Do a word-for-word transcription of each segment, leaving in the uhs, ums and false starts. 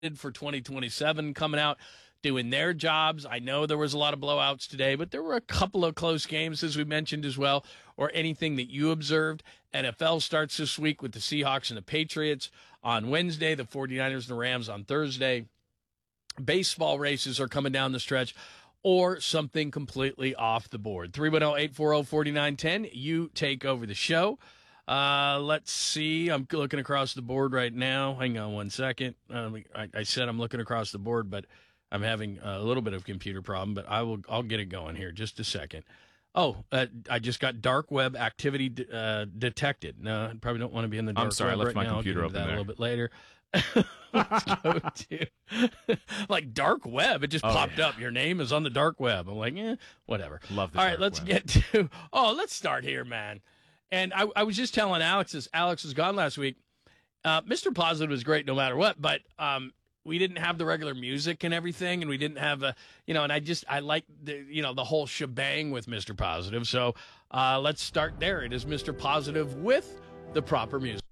for twenty twenty-seven coming out, doing their jobs. I know there was a lot of blowouts today, but there were a couple of close games, as we mentioned as well, or anything that you observed. N F L starts this week with the Seahawks and the Patriots on Wednesday, the 49ers and the Rams on Thursday. Baseball races are coming down the stretch, or something completely off the board. three one zero, eight four zero, four nine one zero. You take over the show. Uh, let's see. I'm looking across the board right now. Hang on one second. Um, I, I said I'm looking across the board, but I'm having a little bit of computer problem. But I will. I'll get it going here. Just a second. Oh, uh, I just got dark web activity de- uh, detected. No, I probably don't want to be in the dark I'm sorry, web I left right my now. computer I'll get into open that there. a little bit later. Let's go to like dark web. It just Oh, popped yeah. up. Your name is on the dark web. I'm like, eh, whatever. Love the All right, dark let's web. get to. Oh, let's start here, man. And I, I was just telling Alex this. Alex was gone last week. Uh, Mister Positive was great no matter what, but um, we didn't have the regular music and everything, and we didn't have a, you know, and I just I like the you know the whole shebang with Mister Positive. So uh, let's start there. It is Mister Positive with the proper music.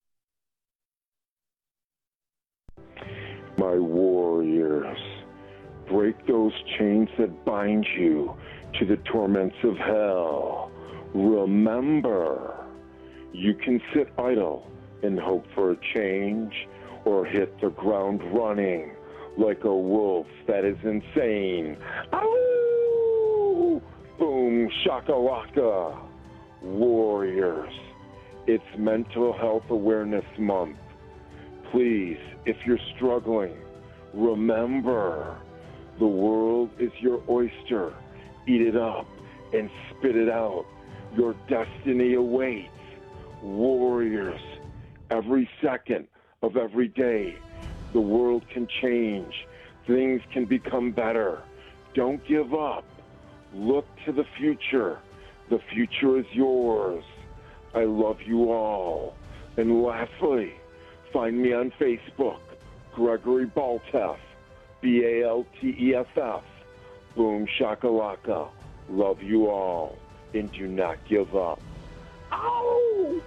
My warriors, break those chains that bind you to the torments of hell. Remember, you can sit idle and hope for a change, or hit the ground running like a wolf that is insane. Ow! Boom, shakalaka. Warriors, it's Mental Health Awareness Month. Please, if you're struggling, remember, the world is your oyster. Eat it up and spit it out. Your destiny awaits. Warriors, every second of every day, the world can change. Things can become better. Don't give up. Look to the future. The future is yours. I love you all. And lastly, find me on Facebook, Gregory Balteff, B A L T E F F. Boom shakalaka. Love you all, and do not give up. Ow!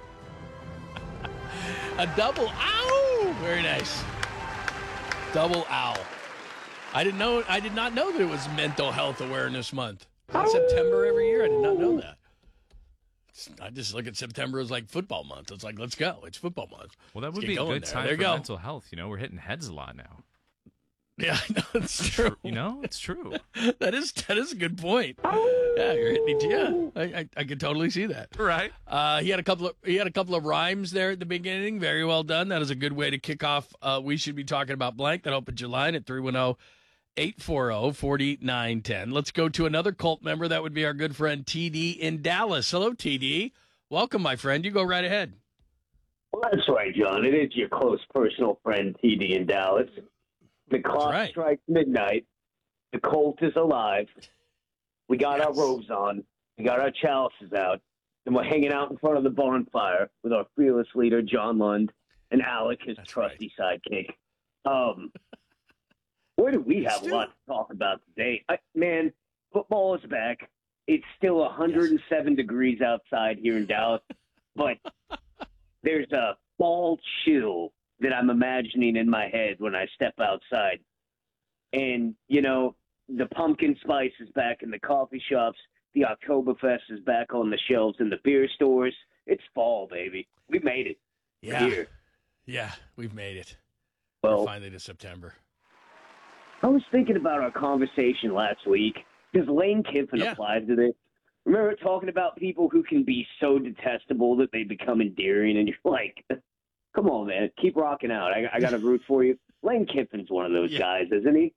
A double ow! Very nice. Double ow. I didn't know. I did not know that it was Mental Health Awareness Month. Is that September every year? I did not know that. It's, I just look at September as like football month. It's like, let's go. It's football month. Well, that Let's would get be a going good there. time There for you go. mental health. You know, we're hitting heads a lot now. Yeah, I know it's true. You know, it's true. that is that is a good point. Yeah, you're hitting each. Yeah, I, I I could totally see that. Right. Uh, he had a couple of he had a couple of rhymes there at the beginning. Very well done. That is a good way to kick off. Uh, we should be talking about blank. That opens your line at three one zero, eight four zero, four nine one zero. Let's go to another cult member. That would be our good friend T D in Dallas. Hello, T D. Welcome, my friend. You go right ahead. Well, that's right, John. It is your close personal friend, T D in Dallas. The clock right. strikes midnight. The Colt is alive. We got Yes. our robes on. We got our chalices out. And we're hanging out in front of the bonfire with our fearless leader, John Lund, and Alec, his That's trusty sidekick. Um, where do we have Still- a lot to talk about today? I, man, football is back. It's still one hundred seven degrees outside here in Dallas, but there's a fall chill that I'm imagining in my head when I step outside. And, you know, the pumpkin spice is back in the coffee shops. The Oktoberfest is back on the shelves in the beer stores. It's fall, baby. We made it. We're Yeah, here. yeah, we've made it. Well, We're finally to September. I was thinking about our conversation last week. Does Lane Kiffin Yeah. apply to this? Remember talking about people who can be so detestable that they become endearing, and you're like, come on, man, keep rocking out. I, I got to root for you. Lane Kiffin's one of those Yeah. guys, isn't he?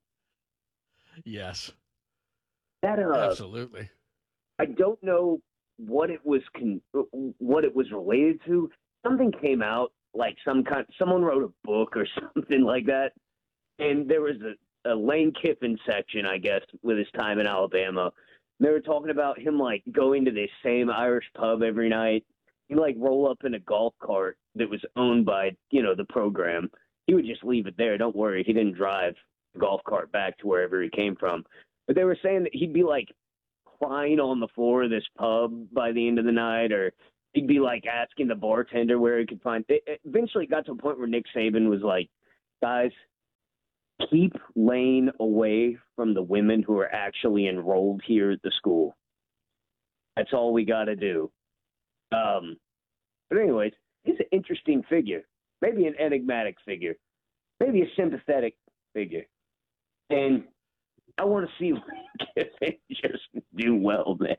Yes, That uh, absolutely. I don't know what it was con- what it was related to. Something came out, like some kind. Someone wrote a book or something like that, and there was a, a Lane Kiffin section, I guess, with his time in Alabama. They were talking about him like going to this same Irish pub every night. He'd like roll up in a golf cart that was owned by, you know, the program. He would just leave it there. Don't worry, he didn't drive the golf cart back to wherever he came from. But they were saying that he'd be like crying on the floor of this pub by the end of the night, or he'd be like asking the bartender where he could find. It eventually got to a point where Nick Saban was like, "Guys, keep Lane away from the women who are actually enrolled here at the school. That's all we got to do. Um, but anyways, he's an interesting figure. Maybe an enigmatic figure. Maybe a sympathetic figure. And I want to see Lane just do well, man.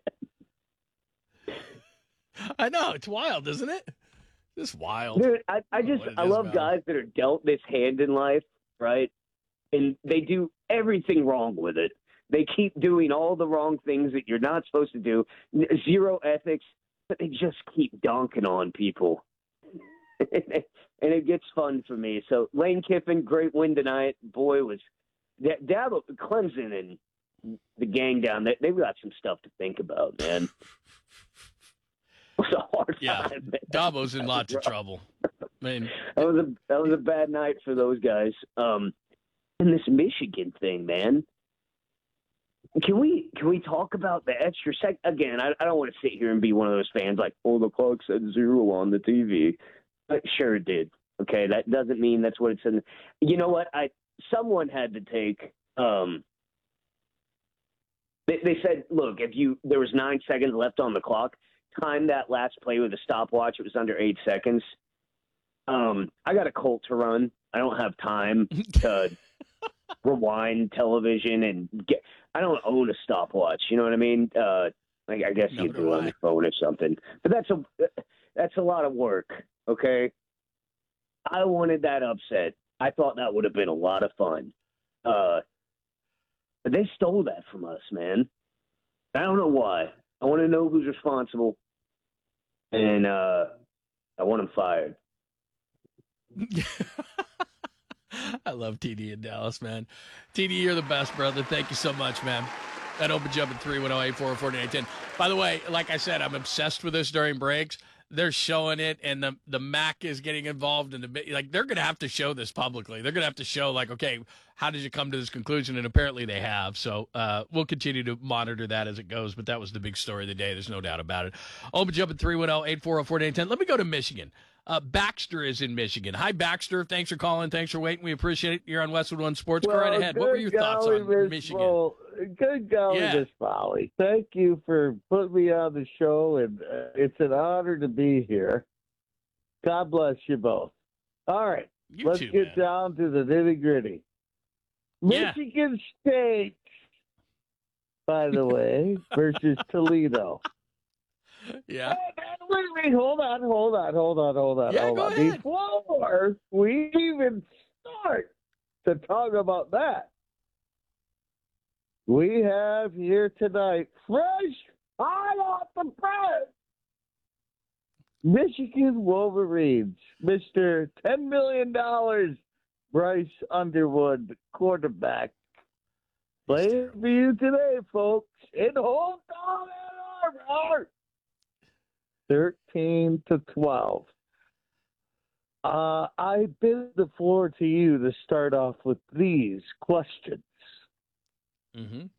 I know. It's wild, isn't it? It's wild. Dude, I, I just I love guys that are dealt this hand in life, right? And they do everything wrong with it. They keep doing all the wrong things that you're not supposed to do. Zero ethics, but they just keep donking on people. And it gets fun for me. So Lane Kiffin, great win tonight. Boy, was that Dabo, Clemson and the gang down there, they've got some stuff to think about, man. It was a hard yeah, time. Man. Dabo's in lots of trouble. I mean, that was a that was a bad night for those guys. Um, and this Michigan thing, man. Can we can we talk about the extra sec? Again, I, I don't want to sit here and be one of those fans like, oh, the clock said zero on the T V. But sure it did. Okay, that doesn't mean that's what it said. You know what? I someone had to take. Um, they, they said, look, if you there was nine seconds left on the clock. Time that last play with a stopwatch. It was under eight seconds. Um, I got a Colt to run. I don't have time to rewind television and get. I don't own a stopwatch. You know what I mean? Uh, I, I guess No, you do on your phone or something. But that's a that's a lot of work. Okay. I wanted that upset. I thought that would have been a lot of fun. Uh, but they stole that from us, man. I don't know why. I want to know who's responsible, and uh, I want him fired. I love T D in Dallas, man. T D, you're the best, brother. Thank you so much, man. That open jump at three one zero eight four four nine ten. By the way, like I said, I'm obsessed with this during breaks. They're showing it, and the the M A C is getting involved in the like. They're going to have to show this publicly. They're going to have to show like, okay, how did you come to this conclusion? And apparently they have. So uh, we'll continue to monitor that as it goes. But that was the big story of the day. There's no doubt about it. Open jump at three one zero eight four zero four nine ten. Let me go to Michigan. Uh, Baxter is in Michigan. Hi, Baxter. Thanks for calling. Thanks for waiting. We appreciate it. You're on Westwood One Sports. Well, go right ahead. What were your thoughts on Miss Michigan? Bo- good golly, Yeah. Miss Folly. Thank you for putting me on the show, and uh, it's an honor to be here. God bless you both. All right, You let's too, get man. down to the nitty gritty. Yeah. Michigan State, by the way, versus Toledo. Yeah. Wait, wait, hold on, hold on, hold on, hold on, Yeah, hold go on. ahead. Before we even start to talk about that, we have here tonight, fresh, hot off the press, Michigan Wolverines, Mister ten million dollars Bryce Underwood, quarterback. Playing for you today, folks, in Hometown Ann Arbor. thirteen to twelve. Uh, I bid the floor to you to start off with these questions. Mm-hmm.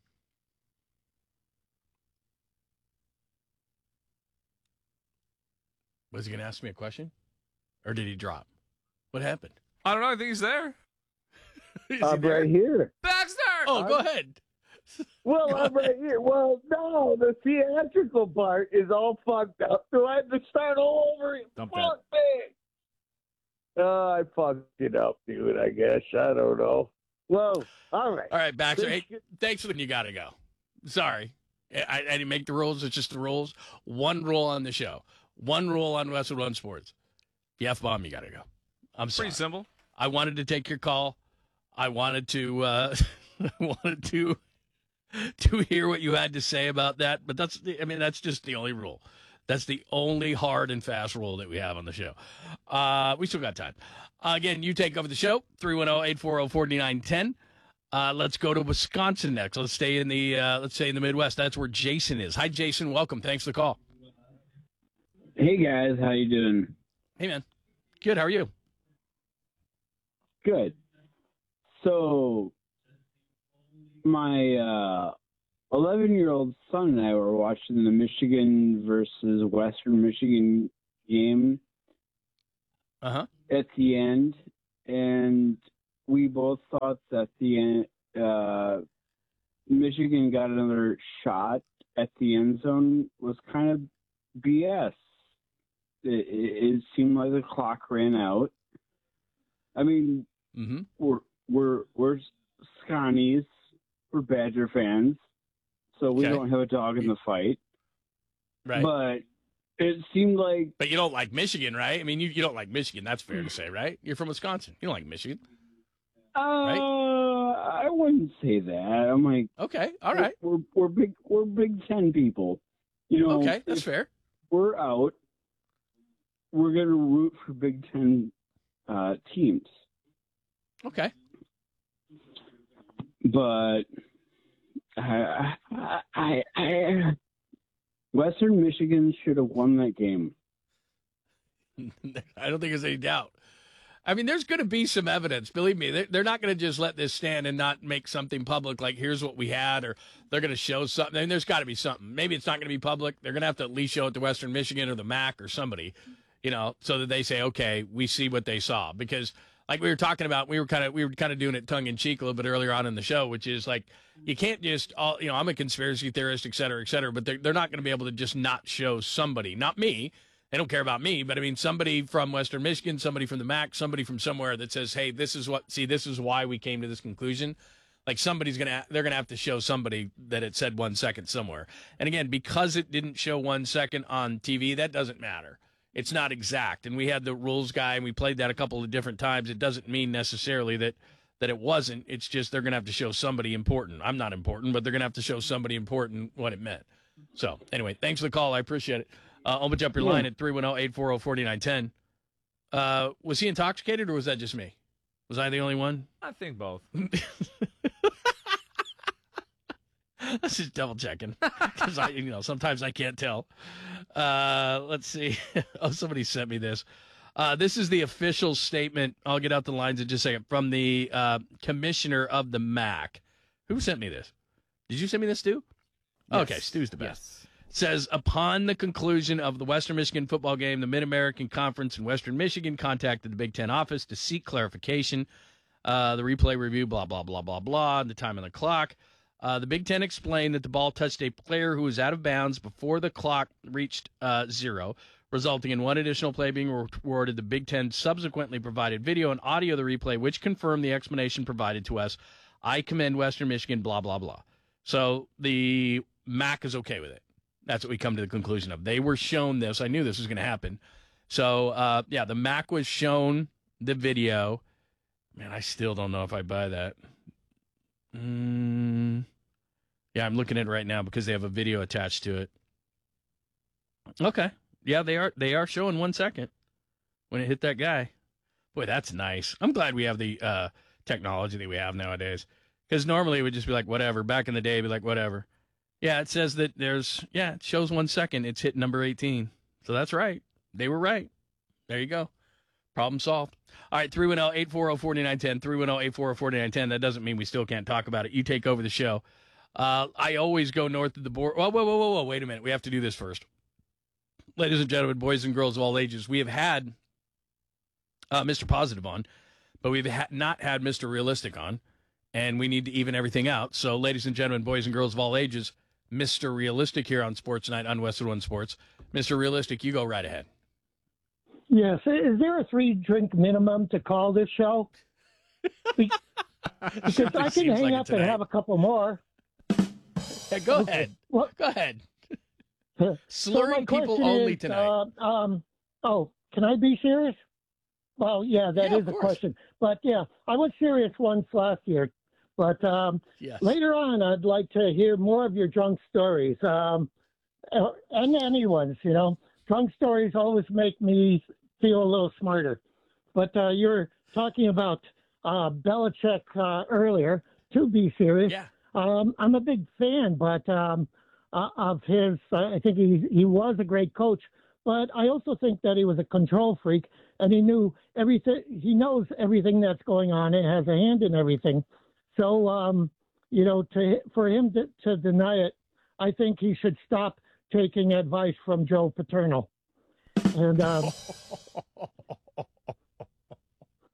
Was he going to ask me a question? Or did he drop? What happened? I don't know. I think he's there. Is he I'm there? right here. Baxter! Oh, go ahead. Well, I'm right here. Well, no, the theatrical part is all fucked up. So I have to start all over. Dump Fuck me. Oh, I fucked it up, dude, I guess. I don't know. Well, all right. All right, Baxter. Hey, Michigan- thanks for the. You got to go. Sorry. I, I didn't make the rules. It's just the rules. One rule on the show. One rule on Westwood One Sports. If you F-bomb, you got to go. I'm sorry. Pretty simple. I wanted to take your call. I wanted to uh, I wanted to to hear what you had to say about that. But that's the, I mean, that's just the only rule. That's the only hard and fast rule that we have on the show. Uh, we still got time. Uh, again, you take over the show, three one zero, eight four zero, four nine one zero. Uh, let's go to Wisconsin next. Let's stay in the uh, let's stay in the Midwest. That's where Jason is. Hi, Jason. Welcome. Thanks for the call. Hey guys, how you doing? Hey, man. Good. How are you? Good. So, my uh, eleven-year-old son and I were watching the Michigan versus Western Michigan game Uh huh. at the end, and we both thought that the end, uh, Michigan got another shot at the end zone was kind of B S. It, it, it seemed like the clock ran out. I mean, Mm-hmm. we're we're we're Scotties, we're Badger fans, so we Okay. don't have a dog in the fight. Right. But it seemed like But you don't like Michigan, right? I mean, you, you don't like Michigan. That's fair to say, right? You're from Wisconsin. You don't like Michigan. uh, I wouldn't say that. I'm like, Okay. All right. we're we're big we're Big Ten people. You know, Okay. That's if fair. we're out, we're gonna root for Big Ten uh, teams. Okay. But I, I, I, I, Western Michigan should have won that game. I don't think there's any doubt. I mean, there's going to be some evidence. Believe me, they're, they're not going to just let this stand and not make something public like, here's what we had, or they're going to show something. I mean, there's got to be something. Maybe it's not going to be public. They're going to have to at least show it to Western Michigan or the M A C or somebody, you know, so that they say, okay, we see what they saw. Because like we were talking about, we were kind of we were kind of doing it tongue in cheek a little bit earlier on in the show, which is like you can't just all you know. I'm a conspiracy theorist, et cetera, et cetera, but they're they're not going to be able to just not show somebody, not me. They don't care about me, but I mean somebody from Western Michigan, somebody from the M A C, somebody from somewhere that says, hey, this is what see, this is why we came to this conclusion. Like somebody's gonna they're gonna have to show somebody that it said one second somewhere. And again, because it didn't show one second on T V, that doesn't matter. It's not exact. And we had the rules guy and we played that a couple of different times. It doesn't mean necessarily that that it wasn't. It's just they're going to have to show somebody important. I'm not important, but they're going to have to show somebody important what it meant. So anyway, thanks for the call. I appreciate it. Uh, open up your line at three one zero, eight four zero, four nine one zero. Uh, was he intoxicated or was that just me? Was I the only one? I think both. Let's just double checking because I, you know, sometimes I can't tell. Uh, let's see. Oh, somebody sent me this. Uh, this is the official statement. I'll get out the lines in just a second from the uh, commissioner of the M A C. Who sent me this? Did you send me this, Stu? Yes. Okay, Stu's the best. Yes. Says upon the conclusion of the Western Michigan football game, the Mid-American Conference in Western Michigan contacted the Big Ten office to seek clarification. Uh, the replay review, blah blah blah blah blah. The time on the clock. Uh, the Big Ten explained that the ball touched a player who was out of bounds before the clock reached uh, zero, resulting in one additional play being rewarded. The Big Ten subsequently provided video and audio of the replay, which confirmed the explanation provided to us. I commend Western Michigan, blah, blah, blah. So the M A C is okay with it. That's what we come to the conclusion of. They were shown this. I knew this was going to happen. So, uh, yeah, the M A C was shown the video. Man, I still don't know if I buy that. Mm, yeah, I'm looking at it right now because they have a video attached to it. Okay. Yeah, they are they are showing one second when it hit that guy. Boy, that's nice. I'm glad we have the uh, technology that we have nowadays. Because normally it would just be like, whatever. Back in the day, it'd be like, whatever. Yeah, it says that there's, yeah, it shows one second. It's hit number eighteen. So that's right. They were right. There you go. Problem solved. All right, three one zero, eight four zero, four nine one zero, three one zero, eight four zero, four nine one zero. That doesn't mean we still can't talk about it. You take over the show. Uh, I always go north of the border. Whoa, whoa, whoa, whoa, whoa. Wait a minute. We have to do this first. Ladies and gentlemen, boys and girls of all ages, we have had uh, Mister Positive on, but we've ha- not had Mister Realistic on, and we need to even everything out. So, ladies and gentlemen, boys and girls of all ages, Mister Realistic here on Sports Night on Westwood One Sports. Mister Realistic, you go right ahead. Yes. Is there a three-drink minimum to call this show? Be- because I can Seems hang like it up and tonight. have a couple more. Hey, go ahead. Well, Go ahead. so my Slurring people question only is, tonight. Uh, um, oh, can I be serious? Well, yeah, that Yeah, is of a course. question. But, yeah, I was serious once last year. But um, Yes. later on, I'd like to hear more of your drunk stories. Um, uh, and anyone's, you know. Drunk stories always make me feel a little smarter. But uh, you were talking about uh, Belichick uh, earlier. To be serious, Yeah. um, I'm a big fan, but um, uh, of his. Uh, I think he he was a great coach, but I also think that he was a control freak, and he knew everything. He knows everything that's going on and has a hand in everything. So, um, you know, to for him to, to deny it, I think he should stop taking advice from Joe Paterno. And um,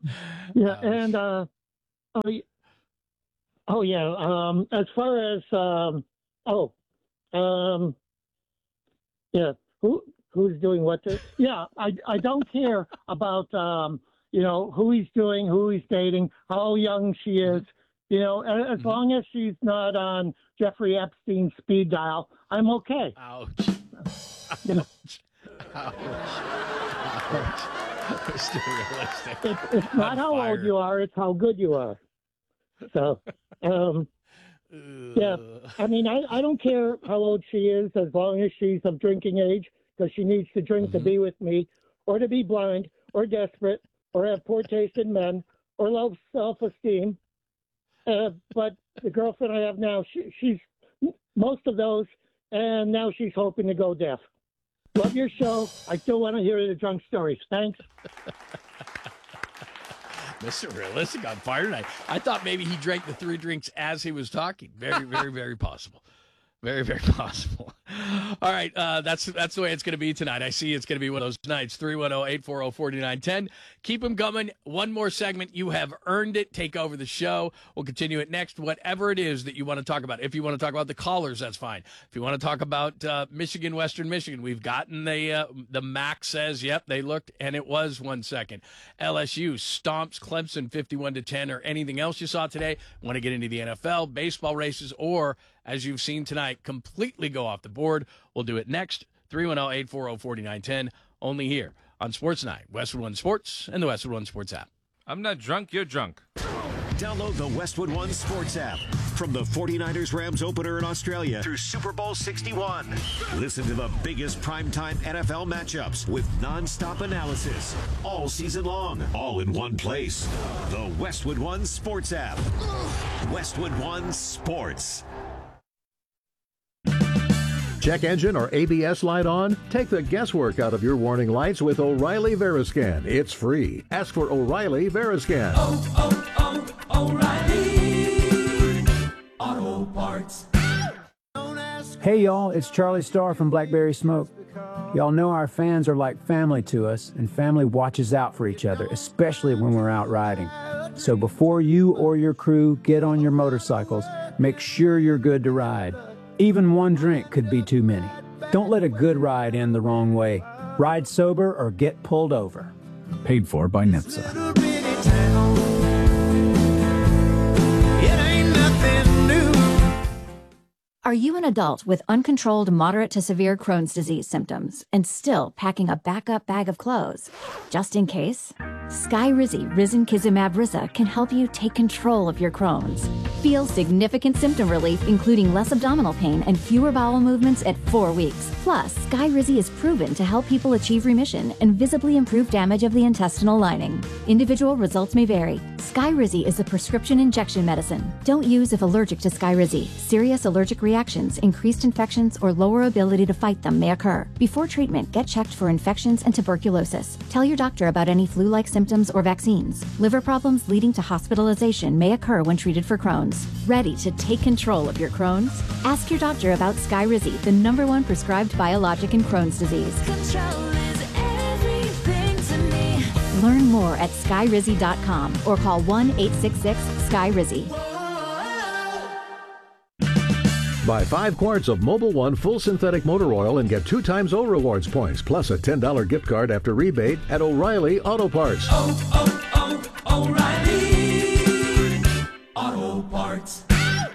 Yeah, and uh, oh, y- oh yeah. Um, as far as um, oh, um, yeah, who who's doing what? To, yeah, I I don't care about um, you know, who he's doing, who he's dating, how young she is. You know, a- as long as she's not on Jeffrey Epstein's speed dial, I'm okay. Ouch. You know, Ouch. Ouch. Mister Realistic. it's, it's not On how fire. old you are; it's how good you are. So, um, yeah. I mean, I, I don't care how old she is as long as she's of drinking age, because she needs to drink Mm-hmm. to be with me, or to be blind, or desperate, or have poor taste in men, or low self-esteem. Uh, but the girlfriend I have now, she, she's most of those, and now she's hoping to go deaf. Love your show. I still want to hear the drunk stories. Thanks. Mister Realistic on fire tonight. I thought maybe he drank the three drinks as he was talking. Very, very, very possible. Very, very possible. All right, uh, that's that's the way it's going to be tonight. I see it's going to be one of those nights. three one zero, eight four zero, four nine one zero. Keep them coming. One more segment. You have earned it. Take over the show. We'll continue it next. Whatever it is that you want to talk about. If you want to talk about the callers, that's fine. If you want to talk about uh, Michigan, Western Michigan, we've gotten the uh, the M A C says, yep, they looked, and it was one second. L S U stomps Clemson fifty-one to ten, or anything else you saw today. Want to get into the N F L, baseball races, or as you've seen tonight, completely go off the board. We'll do it next. three one zero, eight four zero, four nine one zero, only here on Sports Night, Westwood One Sports, and the Westwood One Sports app. I'm not drunk, you're drunk. Download the Westwood One Sports app. From the forty-niners Rams opener in Australia through Super Bowl sixty-one. Listen to the biggest primetime N F L matchups with nonstop analysis all season long, all in one place. The Westwood One Sports app. Westwood One Sports. Check engine or A B S light on? Take the guesswork out of your warning lights with O'Reilly Veriscan. It's free. Ask for O'Reilly Veriscan. Oh, oh, oh, O'Reilly Auto Parts. Hey y'all, it's Charlie Starr from Blackberry Smoke. Y'all know our fans are like family to us, and family watches out for each other, especially when we're out riding. So before you or your crew get on your motorcycles, make sure you're good to ride. Even one drink could be too many. Don't let a good ride end the wrong way. Ride sober or get pulled over. Paid for by NHTSA. Are you an adult with uncontrolled moderate to severe Crohn's disease symptoms and still packing a backup bag of clothes? Just in case? Skyrizi Risankizumab Risa can help you take control of your Crohn's. Feel significant symptom relief, including less abdominal pain and fewer bowel movements at four weeks. Plus, Skyrizi is proven to help people achieve remission and visibly improve damage of the intestinal lining. Individual results may vary. Skyrizi is a prescription injection medicine. Don't use if allergic to Skyrizi. Serious allergic reactions, increased infections, or lower ability to fight them may occur. Before treatment, get checked for infections and tuberculosis. Tell your doctor about any flu-like symptoms or vaccines. Liver problems leading to hospitalization may occur when treated for Crohn's. Ready to take control of your Crohn's? Ask your doctor about Skyrizi, the number one prescribed biologic in Crohn's disease. Control is everything to me. Learn more at skyrizi dot com or call one eight six six Skyrizi. Buy five quarts of Mobil One full synthetic motor oil and get two times O Rewards points, plus a ten dollars gift card after rebate at O'Reilly Auto Parts. Oh, oh, oh, O'Reilly Auto Parts.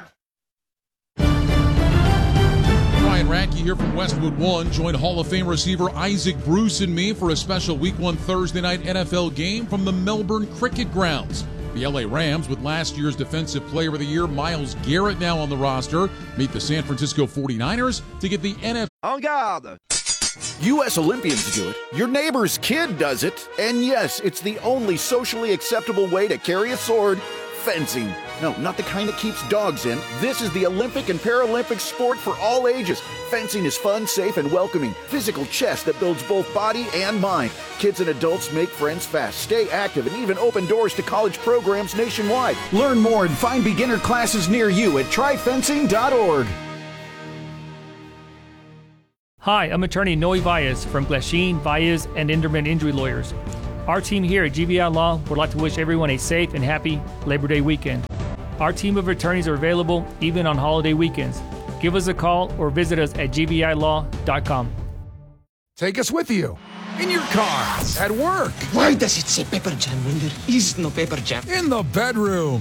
Ryan Radke here from Westwood One. Join Hall of Fame receiver Isaac Bruce and me for a special Week one Thursday night N F L game from the Melbourne Cricket Grounds. The L A Rams, with last year's Defensive Player of the Year Myles Garrett now on the roster, meet the San Francisco forty-niners to get the N F L. En garde! U S Olympians do it. Your neighbor's kid does it. And yes, it's the only socially acceptable way to carry a sword. Fencing. No, not the kind that keeps dogs in. This is the Olympic and Paralympic sport for all ages. Fencing is fun, safe, and welcoming. Physical chess that builds both body and mind. Kids and adults make friends fast, stay active, and even open doors to college programs nationwide. Learn more and find beginner classes near you at try fencing dot org. Hi, I'm attorney Noe Valles from Glasheen, Valles, and Inderman Injury Lawyers. Our team here at G B I Law would like to wish everyone a safe and happy Labor Day weekend. Our team of attorneys are available even on holiday weekends. Give us a call or visit us at g b i law dot com. Take us with you. In your car, at work. Why does it say Pepper Jam when there is no Pepper Jam? In the bedroom.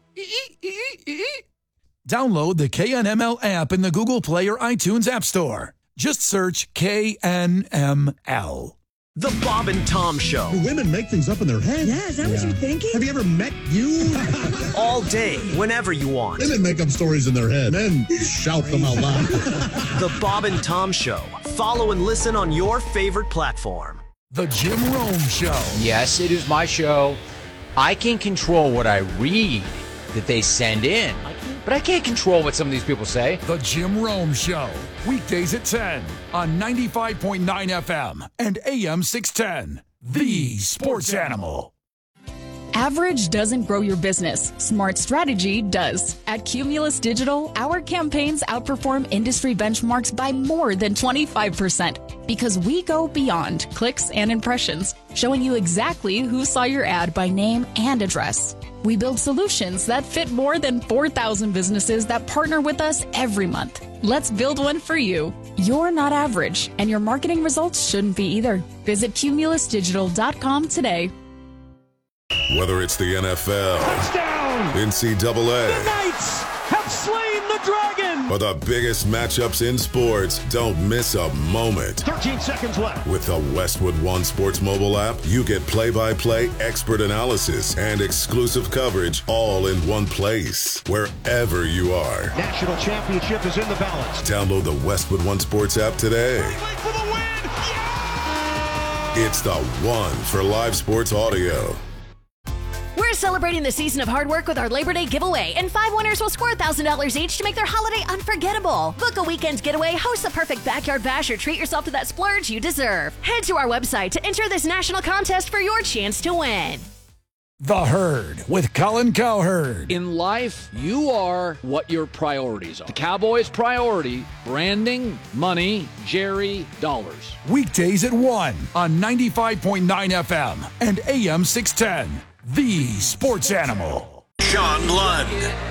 Download the K N M L app in the Google Play or iTunes App Store. Just search K N M L. The Bob and Tom Show. Do women make things up in their head? Yeah, is that what you're thinking? Have you ever met you? All day, whenever you want. Women make up stories in their head. Men shout them out loud. The Bob and Tom Show. Follow and listen on your favorite platform. The Jim Rome Show. Yes, it is my show. I can control what I read that they send in, but I can't control what some of these people say. The Jim Rome Show. Weekdays at ten on ninety-five point nine F M and A M six ten. The Sports Animal. Average doesn't grow your business. Smart strategy does. At Cumulus Digital, our campaigns outperform industry benchmarks by more than twenty-five percent because we go beyond clicks and impressions, showing you exactly who saw your ad by name and address. We build solutions that fit more than four thousand businesses that partner with us every month. Let's build one for you. You're not average, and your marketing results shouldn't be either. Visit cumulus digital dot com today. Whether it's the N F L, touchdown, N C double A, the Knights have slain the dragon, or the biggest matchups in sports, don't miss a moment. thirteen seconds left. With the Westwood One Sports mobile app, you get play-by-play expert analysis and exclusive coverage all in one place, wherever you are. National championship is in the balance. Download the Westwood One Sports app today. For the win! Yeah! It's the one for live sports audio. We're celebrating the season of hard work with our Labor Day giveaway, and five winners will score one thousand dollars each to make their holiday unforgettable. Book a weekend getaway, host the perfect backyard bash, or treat yourself to that splurge you deserve. Head to our website to enter this national contest for your chance to win. The Herd with Colin Cowherd. In life, you are what your priorities are. The Cowboys' priority, branding, money, Jerry, dollars. Weekdays at one on ninety-five point nine F M and A M six ten. The Sports Animal. Sean Lund.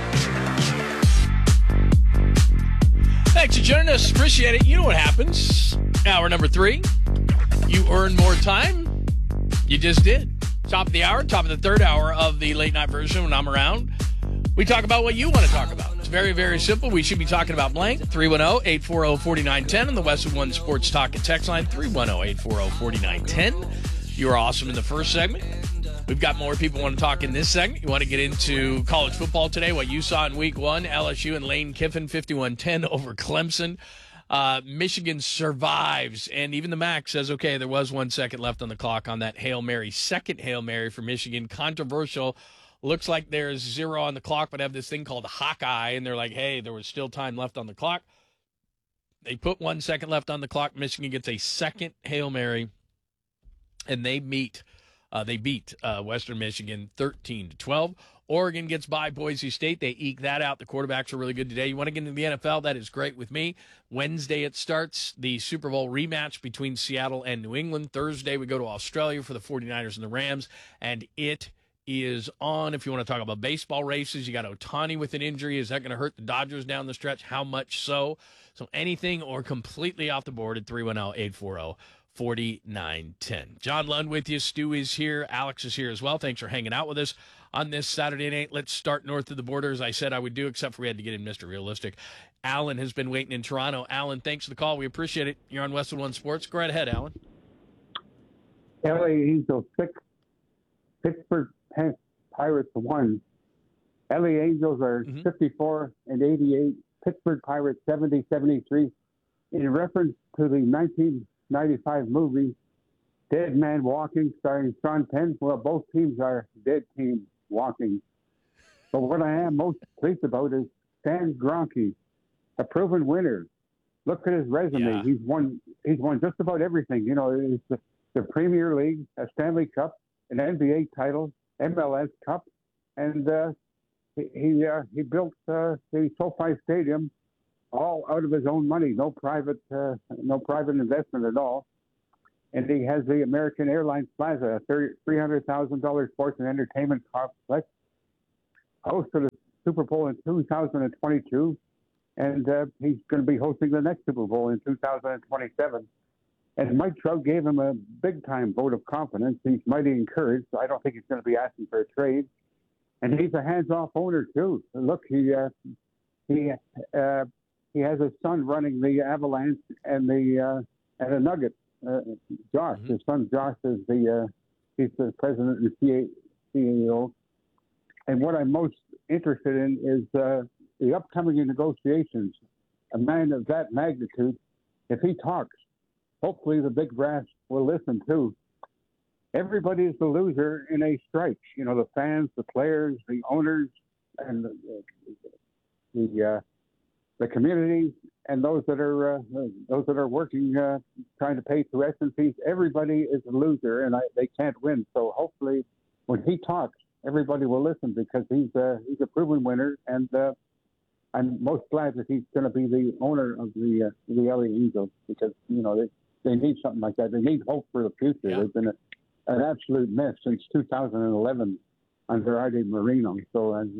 Thanks for joining us. Appreciate it. You know what happens. Hour number three. You earn more time. You just did. Top of the hour, top of the third hour of the late night version when I'm around. We talk about what you want to talk about. It's very, very simple. We should be talking about blank. three one zero, eight four zero, four nine one zero on the Westwood One Sports Talk and Text line. three one zero, eight four zero, four nine one zero. You were awesome in the first segment. We've got more people want to talk in this segment. You want to get into college football today, what you saw in week one, L S U and Lane Kiffin, fifty-one ten over Clemson. Uh, Michigan survives, and even the M A C says, okay, there was one second left on the clock on that Hail Mary, second Hail Mary for Michigan. Controversial. Looks like there's zero on the clock, but have this thing called Hawkeye, and they're like, hey, there was still time left on the clock. They put one second left on the clock. Michigan gets a second Hail Mary, and they meet Uh, they beat uh, Western Michigan thirteen to twelve. Oregon gets by Boise State. They eke that out. The quarterbacks are really good today. You want to get into the N F L? That is great with me. Wednesday it starts, the Super Bowl rematch between Seattle and New England. Thursday we go to Australia for the 49ers and the Rams, and it is on. If you want to talk about baseball races, you got Ohtani with an injury. Is that going to hurt the Dodgers down the stretch? How much so? So anything or completely off the board at three one zero, eight four zero, four nine one zero. John Lund with you. Stu is here. Alex is here as well. Thanks for hanging out with us on this Saturday night. Let's start north of the border, as I said I would do, except for we had to get in Mister Realistic. Alan has been waiting in Toronto. Alan, thanks for the call. We appreciate it. You're on Westwood One Sports. Go right ahead, Alan. L A Angels six, Pittsburgh Pirates one. L A Angels are mm-hmm. fifty-four and eighty-eight. Pittsburgh Pirates seventy seventy-three. In reference to the nineteen ninety-five movie Dead Man Walking, starring Sean Penn. Well, both teams are dead teams walking. But what I am most pleased about is Stan Kroenke, a proven winner. Look at his resume. Yeah. He's won. He's won just about everything. You know, it's the, the Premier League, a Stanley Cup, an N B A title, M L S Cup, and uh, he he, uh, he built uh, the SoFi Stadium all out of his own money. No private, uh, no private investment at all. and he has the American Airlines Plaza, a three hundred thousand dollars sports and entertainment complex. Hosted a Super Bowl in two thousand twenty-two, and uh, he's going to be hosting the next Super Bowl in two thousand twenty-seven. And Mike Trout gave him a big-time vote of confidence. He's mighty encouraged. I don't think he's going to be asking for a trade. And he's a hands-off owner, too. Look, he uh, he uh, he has a son running the Avalanche and the uh, and the Nuggets. Uh, Josh, mm-hmm. his son Josh is the uh, he's the president and C E O. And what I'm most interested in is uh, the upcoming negotiations. A man of that magnitude, if he talks, hopefully the big brass will listen too. Everybody is the loser in a strike. You know, the fans, the players, the owners, and the the, uh, the community, and those that are uh, those that are working, uh, trying to pay tuition fees. Everybody is a loser, and I, they can't win. So hopefully, when he talks, everybody will listen because he's uh, he's a proven winner, and uh, I'm most glad that he's going to be the owner of the uh, the L A Angels because you know they, they need something like that. They need hope for the future. Yeah. They've been a, an absolute mess since two thousand eleven under Arte Moreno. So I,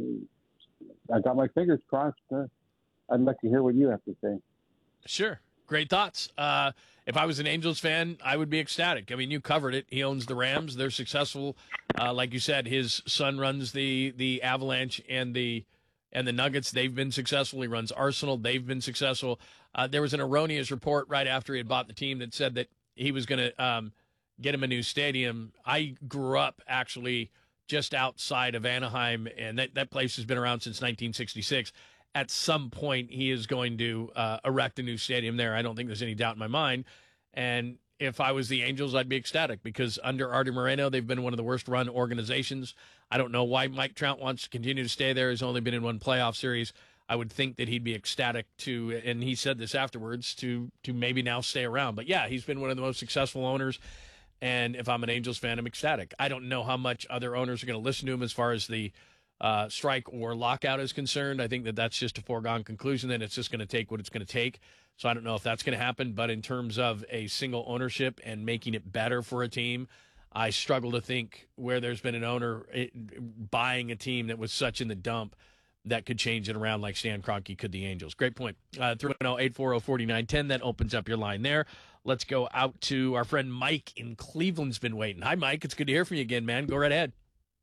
I got my fingers crossed. Uh, I'd like to hear what you have to say. Sure. Great thoughts. Uh, if I was an Angels fan, I would be ecstatic. I mean, you covered it. He owns the Rams. They're successful. Uh, like you said, his son runs the the Avalanche and the and the Nuggets. They've been successful. He runs Arsenal. They've been successful. Uh, there was an erroneous report right after he had bought the team that said that he was going to um, get him a new stadium. I grew up actually just outside of Anaheim, and that, that place has been around since nineteen sixty-six. At some point, he is going to uh, erect a new stadium there. I don't think there's any doubt in my mind. And if I was the Angels, I'd be ecstatic because under Arte Moreno, they've been one of the worst-run organizations. I don't know why Mike Trout wants to continue to stay there. He's only been in one playoff series. I would think that he'd be ecstatic to, and he said this afterwards, to to maybe now stay around. But, yeah, he's been one of the most successful owners. And if I'm an Angels fan, I'm ecstatic. I don't know how much other owners are going to listen to him as far as the Uh, strike or lockout is concerned. I think that that's just a foregone conclusion, that it's just going to take what it's going to take. So I don't know if that's going to happen. But in terms of a single ownership and making it better for a team, I struggle to think where there's been an owner it, buying a team that was such in the dump that could change it around like Stan Kroenke could the Angels. Great point. Uh, three one zero, eight four zero, four nine one zero. That opens up your line there. Let's go out to our friend Mike in Cleveland's been waiting. Hi, Mike. It's good to hear from you again, man. Go right ahead.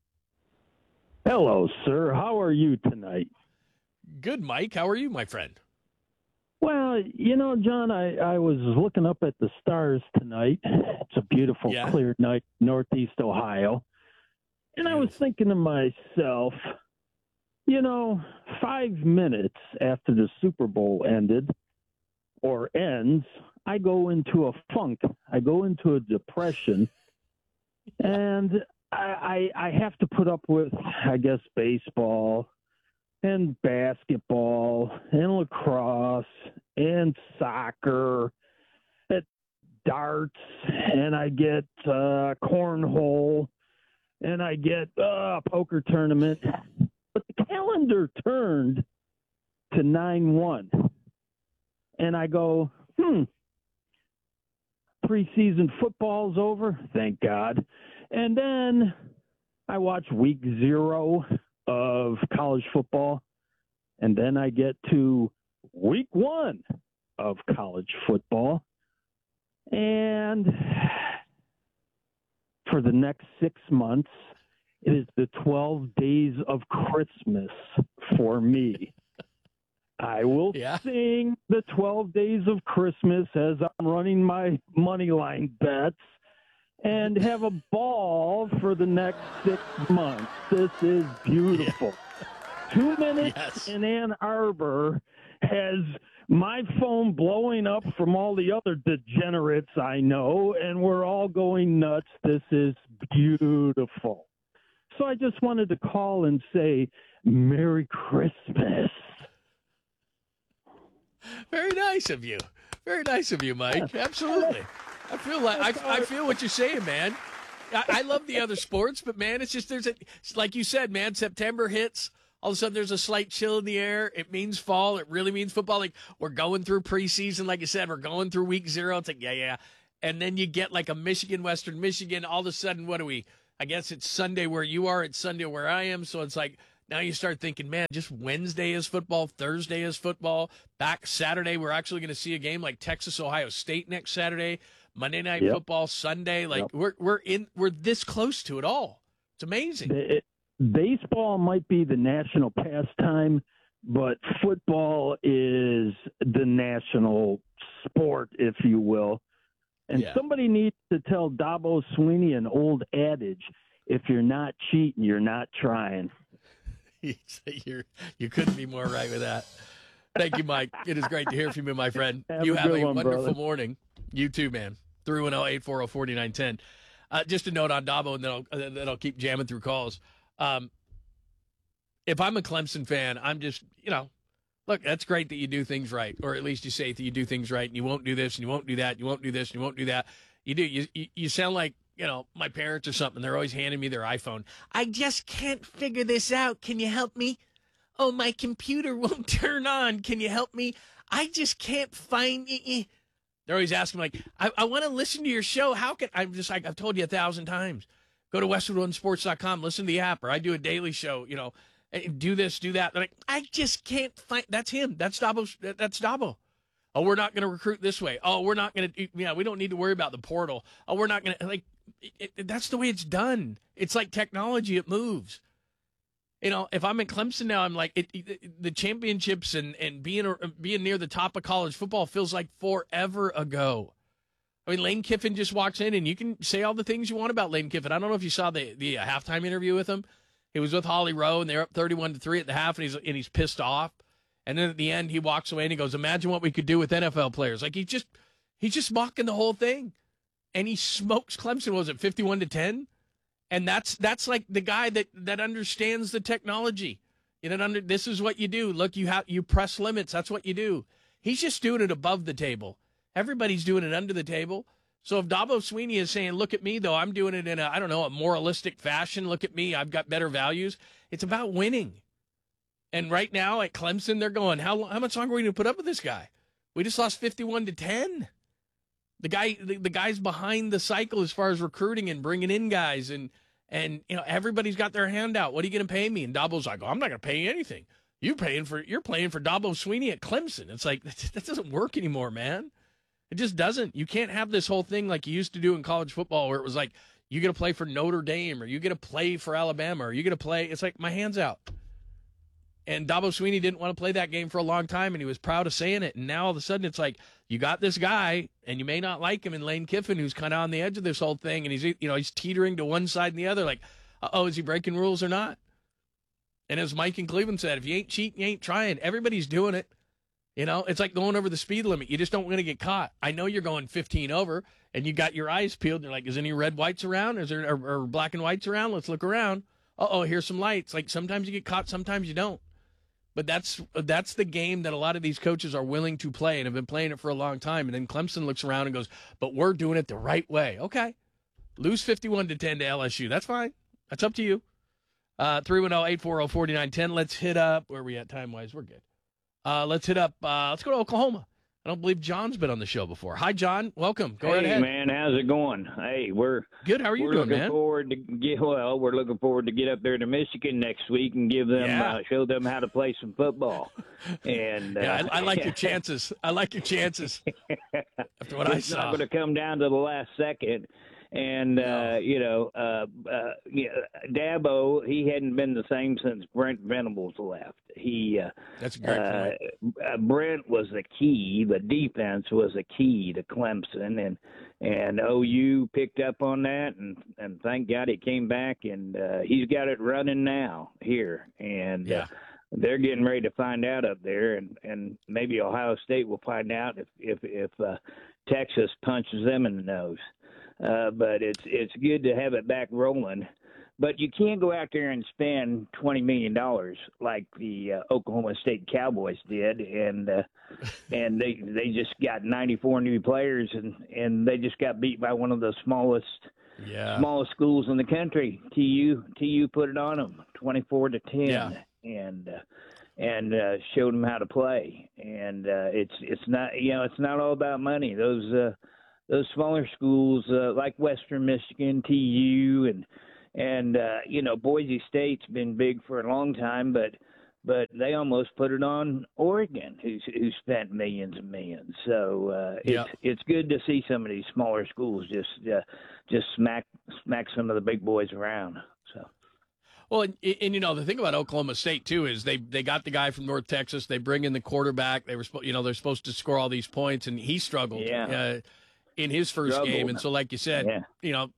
Hello, sir. How are you tonight? Good, Mike. How are you, my friend? Well, you know, John, I, I was looking up at the stars tonight. It's a beautiful, yeah. clear night, Northeast Ohio. And I was thinking to myself, you know, five minutes after the Super Bowl ended or ends, I go into a funk. I go into a depression. And I, I have to put up with, I guess, baseball and basketball and lacrosse and soccer and darts, and I get uh, cornhole, and I get uh, poker tournament. But the calendar turned to nine one, and I go, hmm, preseason football's over, thank God. And then I watch week zero of college football, and then I get to week one of college football. And for the next six months, it is the twelve days of Christmas for me. I will yeah. sing the twelve days of Christmas as I'm running my money line bets and have a ball for the next six months. This is beautiful. Yeah. Two minutes yes. in Ann Arbor has my phone blowing up from all the other degenerates I know, and we're all going nuts. This is beautiful. So I just wanted to call and say Merry Christmas. Very nice of you. Very nice of you, Mike. Absolutely. I feel like I, I feel what you're saying, man. I, I love the other sports, but man, it's just there's a like you said, man. September hits, all of a sudden there's a slight chill in the air. It means fall. It really means football. Like we're going through preseason, like you said, we're going through week zero. It's like yeah, yeah. and then you get like a Michigan, Western Michigan. All of a sudden, what do we? I guess it's Sunday where you are. It's Sunday where I am. So it's like now you start thinking, man, just Wednesday is football, Thursday is football. Back Saturday, we're actually going to see a game like Texas, Ohio State next Saturday. Monday Night Yep. Football Sunday. Like Yep. we're we're in we're this close to it all. It's amazing. It, baseball might be the national pastime, but football is the national sport, if you will. And Yeah. somebody needs to tell Dabo Sweeney an old adage: if you're not cheating, you're not trying. You're, you couldn't be more right with that. Thank you, Mike. It is great to hear from you, my friend. Have you a have good a one, wonderful brother. morning. You too, man. three one zero, eight four zero, four nine one zero. Uh, just a note on Dabo, and then I'll, uh, then I'll keep jamming through calls. Um, if I'm a Clemson fan, I'm just, you know, look, that's great that you do things right, or at least you say that you do things right, and you won't do this, and you won't do that, and you won't do this, and you won't do that. You do. You, you, you sound like, you know, my parents or something. They're always handing me their iPhone. I just can't figure this out. Can you help me? Oh, my computer won't turn on. Can you help me? I just can't find it. They're always asking, like, I, I want to listen to your show. How can I'm just like I've told you a thousand times. Go to westwood one sports dot com, listen to the app, or I do a daily show, you know, and do this, do that. They're like, I just can't find. That's him. That's Dabo. That's Dabo. Oh, we're not going to recruit this way. Oh, we're not going to. Yeah, we don't need to worry about the portal. Oh, we're not going to like. It, it, that's the way it's done. It's like technology. It moves. You know, if I'm in Clemson now, I'm like it, it, the championships and, and being being near the top of college football feels like forever ago. I mean, Lane Kiffin just walks in, and you can say all the things you want about Lane Kiffin. I don't know if you saw the the uh, halftime interview with him. He was with Holly Rowe, and they're up thirty-one to three at the half, and he's and he's pissed off. And then at the end, he walks away and he goes, "Imagine what we could do with N F L players." Like he's just he's just mocking the whole thing, and he smokes Clemson. Was it fifty-one to ten? And that's that's like the guy that, that understands the technology. You know, under this is what you do. Look, you have you press limits. That's what you do. He's just doing it above the table. Everybody's doing it under the table. So if Dabo Sweeney is saying, "Look at me, though, I'm doing it in a I don't know a moralistic fashion. Look at me, I've got better values." It's about winning. And right now at Clemson, they're going, "How how much longer are we going to put up with this guy? We just lost fifty-one to ten." The guy, the, the guy's behind the cycle as far as recruiting and bringing in guys, and and you know everybody's got their hand out. What are you going to pay me? And Dabo's like, oh, I'm not going to pay you anything. You paying for you're playing for Dabo Sweeney at Clemson. It's like that, that doesn't work anymore, man. It just doesn't. You can't have this whole thing like you used to do in college football, where it was like you get to play for Notre Dame, or you get to play for Alabama, or you get to play. It's like my hand's out. And Dabo Sweeney didn't want to play that game for a long time, and he was proud of saying it. And now all of a sudden it's like you got this guy, and you may not like him, in Lane Kiffin, who's kind of on the edge of this whole thing, and he's you know he's teetering to one side and the other. Like, oh, is he breaking rules or not? And as Mike in Cleveland said, if you ain't cheating, you ain't trying. Everybody's doing it. You know, it's like going over the speed limit. You just don't want to get caught. I know you're going fifteen over, and you got your eyes peeled. And you're like, is any red whites around? Is there or, or black and whites around? Let's look around. Uh oh, here's some lights. Like sometimes you get caught, sometimes you don't. But that's that's the game that a lot of these coaches are willing to play and have been playing it for a long time. And then Clemson looks around and goes, but we're doing it the right way. Okay. Lose fifty-one to ten to L S U. That's fine. That's up to you. Uh, three one zero, eight four zero, four nine one zero. Let's hit up, where are we at time-wise? We're good. Uh, let's hit up, uh, let's go to Oklahoma. I don't believe John's been on the show before. Hi, John. Welcome. Go hey, right ahead. man. How's it going? Hey, we're good. How are you we're doing, looking man? Forward to get, well, we're looking forward to get up there to Michigan next week and give them, Yeah. uh, show them how to play some football. And uh, Yeah, I, I like your chances. I like your chances. After what I it's saw. not going to come down to the last second. And, uh, you know, uh, uh, yeah, Dabo, he hadn't been the same since Brent Venables left. He, uh, That's a great uh, point. uh, Brent was the key. The defense was the key to Clemson, and and O U picked up on that, and, and thank God he came back, and uh, he's got it running now here, and Yeah. uh, they're getting ready to find out up there, and, and maybe Ohio State will find out if if if uh, Texas punches them in the nose. Uh, but it's it's good to have it back rolling. But you can't go out there and spend twenty million dollars like the uh, Oklahoma State Cowboys did, and uh, and they they just got ninety-four new players, and, and they just got beat by one of the smallest Yeah. smallest schools in the country. T U T U put it on them, twenty-four to ten, Yeah. and uh, and uh, showed them how to play. And uh, it's it's not you know it's not all about money. Those uh, those smaller schools uh, like Western Michigan, T U, and and uh, you know, Boise State's been big for a long time, but but they almost put it on Oregon, who who spent millions and millions. So uh, it's Yep. it's good to see some of these smaller schools just uh, just smack smack some of the big boys around. So. Well, and, and you know the thing about Oklahoma State too is they they got the guy from North Texas. They bring in the quarterback. They were supposed, you know, they're supposed to score all these points, and he struggled Yeah. uh, in his first Struggled. game. And so, like you said, Yeah. you know,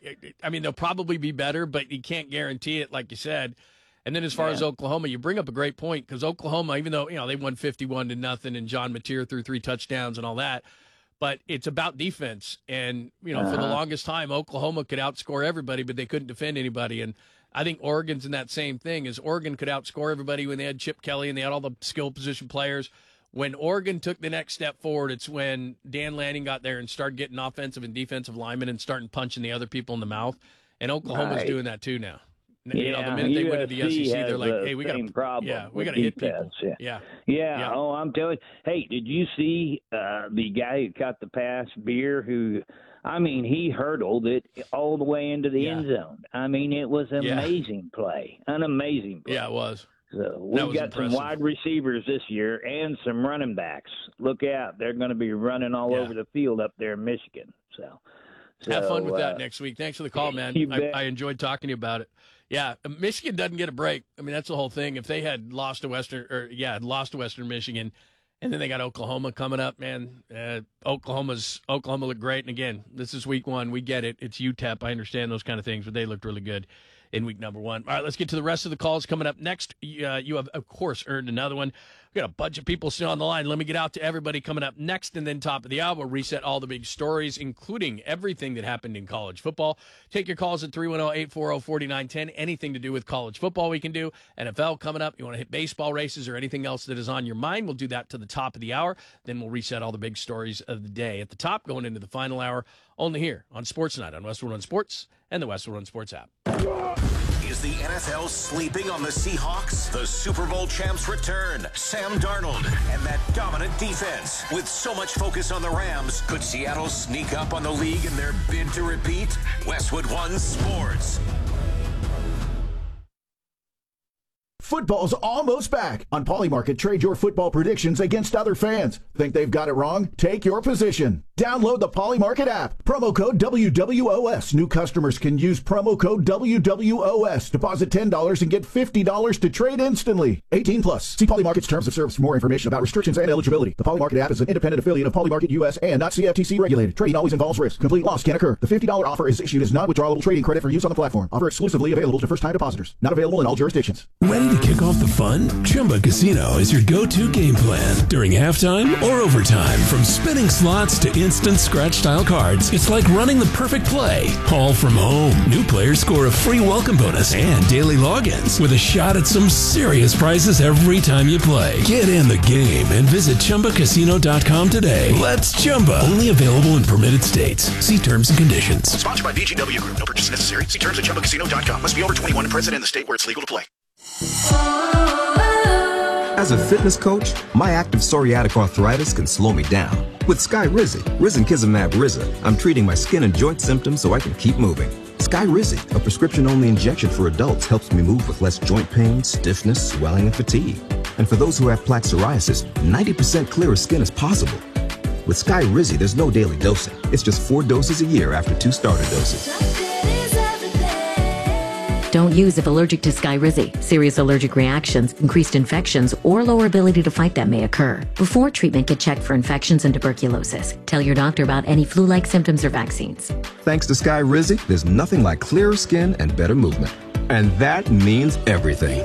I mean, they'll probably be better, but you can't guarantee it, like you said. And then as far Yeah. as Oklahoma, you bring up a great point because Oklahoma, even though you know they won fifty-one to nothing, and John Mateer threw three touchdowns and all that. But it's about defense, and you know, for the Uh-huh. longest time, Oklahoma could outscore everybody, but they couldn't defend anybody. And I think Oregon's in that same thing. Is Oregon could outscore everybody when they had Chip Kelly and they had all the skill position players. When Oregon took the next step forward, it's when Dan Lanning got there and started getting offensive and defensive linemen and starting punching the other people in the mouth. And Oklahoma's Right. doing that too now. Yeah, You know, the minute they went to the U S C S E C, they're has like, the "Hey, we got same to, problem yeah, we with got to hit people." defense, yeah. Yeah. Yeah. Yeah. Oh, I'm telling you. Hey, did you see uh, the guy who caught the pass, Beer, who, I mean, he hurdled it all the way into the Yeah. end zone. I mean, it was an Yeah. amazing play. An amazing play. Yeah, it was. So That we've was got impressive. some wide receivers this year and some running backs. Look out. They're going to be running all Yeah. over the field up there in Michigan. So, so Have fun with uh, that next week. Thanks for the call, man. you I, bet. I enjoyed talking to you about it. Yeah, Michigan doesn't get a break. I mean, that's the whole thing. If they had lost to Western, or yeah, had lost to Western Michigan, and then they got Oklahoma coming up, man. Uh, Oklahoma's Oklahoma looked great. And again, this is week one. We get it. It's U T E P. I understand those kind of things, but they looked really good in week number one. All right, let's get to the rest of the calls coming up next. Uh, you have, of course, earned another one. We got a bunch of people still on the line. Let me get out to everybody coming up next, and then top of the hour, we'll reset all the big stories, including everything that happened in college football. Take your calls at three one zero, eight four zero, four nine one zero. Anything to do with college football we can do. N F L coming up. You want to hit baseball races or anything else that is on your mind, we'll do that to the top of the hour. Then we'll reset all the big stories of the day. At the top, going into the final hour, only here on Sports Night on Westwood One Sports and the Westwood One Sports app. Is the N F L sleeping on the Seahawks? The Super Bowl champs return. Sam Darnold and that dominant defense. With so much focus on the Rams, could Seattle sneak up on the league in their bid to repeat? Westwood One Sports. Football's almost back. On Polymarket, trade your football predictions against other fans. Think they've got it wrong? Take your position. Download the Polymarket app. Promo code W W O S. New customers can use promo code W W O S. Deposit ten dollars and get fifty dollars to trade instantly. eighteen plus. See Polymarket's terms of service for more information about restrictions and eligibility. The Polymarket app is an independent affiliate of Polymarket U S and not C F T C regulated. Trading always involves risk. Complete loss can occur. The fifty dollars offer is issued as non-withdrawable trading credit for use on the platform. Offer exclusively available to first-time depositors. Not available in all jurisdictions. Ready to kick off the fun? Chumba Casino is your go-to game plan during halftime or overtime. From spinning slots to instant scratch-style cards, it's like running the perfect play, all from home. New players score a free welcome bonus and daily logins with a shot at some serious prizes every time you play. Get in the game and visit Chumba Casino dot com today. Let's Chumba. Only available in permitted states. See terms and conditions. Sponsored by B G W Group. No purchase necessary. See terms at Chumba Casino dot com. Must be over twenty-one and present in the state where it's legal to play. As a fitness coach, my active psoriatic arthritis can slow me down. With Skyrizi, Risankizumab Riza, I'm treating my skin and joint symptoms so I can keep moving. Skyrizi, a prescription-only injection for adults, helps me move with less joint pain, stiffness, swelling, and fatigue. And for those who have plaque psoriasis, ninety percent clearer skin is possible. With Skyrizi, there's no daily dosing. It's just four doses a year after two starter doses. Don't use if allergic to Skyrizi. Serious allergic reactions, increased infections, or lower ability to fight them may occur. Before treatment, get checked for infections and tuberculosis. Tell your doctor about any flu-like symptoms or vaccines. Thanks to Skyrizi, there's nothing like clearer skin and better movement. And that means everything.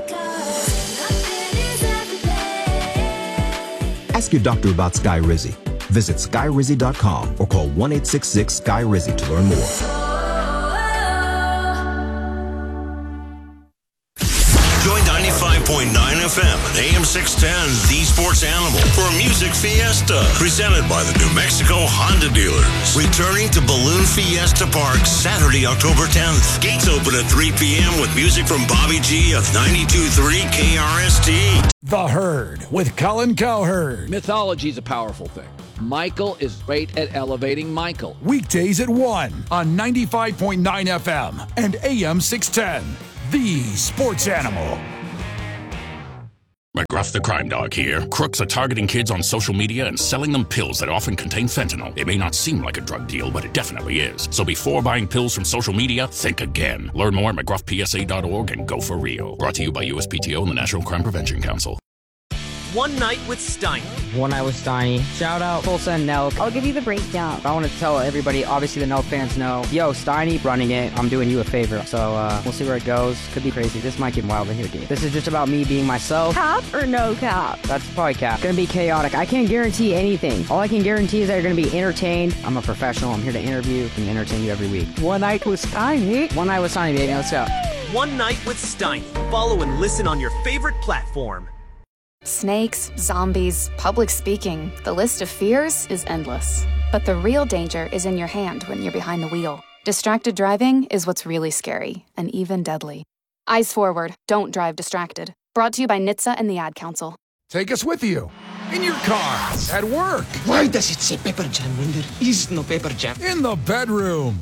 Ask your doctor about Skyrizi. Visit Skyrizi dot com or call one eight six six Sky Rizi to learn more. Join ninety-five point nine F M and A M six ten, The Sports Animal, for a music fiesta presented by the New Mexico Honda dealers. Returning to Balloon Fiesta Park Saturday, October tenth. Gates open at three p.m. with music from Bobby G of ninety-two point three K R S T. The Herd with Colin Cowherd. Mythology is a powerful thing. Michael is great at elevating Michael. Weekdays at one on ninety-five point nine F M and A M six ten. The Sports Animal. McGruff the Crime Dog here. Crooks are targeting kids on social media and selling them pills that often contain fentanyl. It may not seem like a drug deal, but it definitely is. So before buying pills from social media, think again. Learn more at McGruff P S A dot org and go for real. Brought to you by U S P T O and the National Crime Prevention Council. One Night with Steiny. One Night with Steiny. Shout out Tulsa and Nelk. I'll give you the breakdown. I want to tell everybody, obviously the Nelk fans know, yo, Steiny running it. I'm doing you a favor. So uh, we'll see where it goes. Could be crazy. This might get wild in here, dude. This is just about me being myself. Cap or no cap? That's probably cap. Gonna be chaotic. I can't guarantee anything. All I can guarantee is that you're gonna be entertained. I'm a professional. I'm here to interview and entertain you every week. One Night with Steiny. One Night with Steiny, baby. Let's go. One Night with Steiny. Follow and listen on your favorite platform. Snakes, zombies, public speaking. The list of fears is endless. But the real danger is in your hand when you're behind the wheel. Distracted driving is what's really scary and even deadly. Eyes forward. Don't drive distracted. Brought to you by N H T S A and the Ad Council. Take us with you. In your car. At work. Why does it say pepper jam when there is no pepper jam? In the bedroom.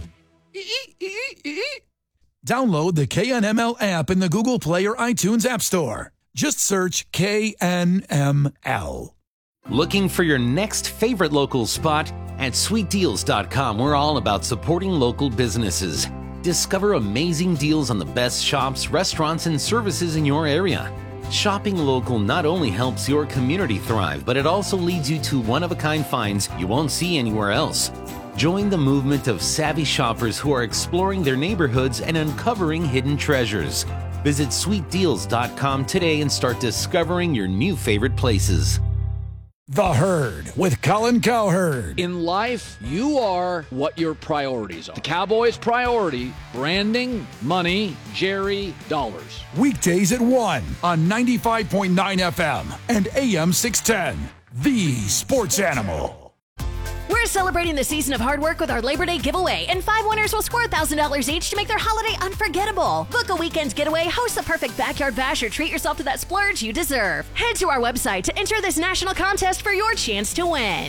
Download the K N M L app in the Google Play or iTunes App Store. Just search K N M L. Looking for your next favorite local spot? At sweet deals dot com, we're all about supporting local businesses. Discover amazing deals on the best shops, restaurants, and services in your area. Shopping local not only helps your community thrive, but it also leads you to one-of-a-kind finds you won't see anywhere else. Join the movement of savvy shoppers who are exploring their neighborhoods and uncovering hidden treasures. Visit sweet deals dot com today and start discovering your new favorite places. The Herd with Colin Cowherd. In life, you are what your priorities are. The Cowboys' priority, branding, money, Jerry, dollars. Weekdays at one on ninety-five point nine F M and A M six ten. The Sports Animal. We're celebrating the season of hard work with our Labor Day giveaway, and five winners will score one thousand dollars each to make their holiday unforgettable. Book a weekend's getaway, host the perfect backyard bash, or treat yourself to that splurge you deserve. Head to our website to enter this national contest for your chance to win.